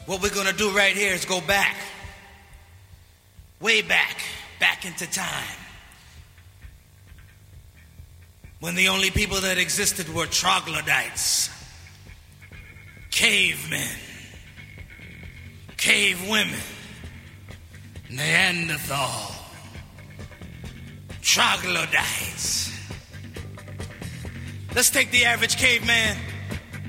What we're gonna do right here is go back. Way back into time. When the only people that existed were troglodytes, cavemen, cave women, Neanderthal, troglodytes. Let's take the average caveman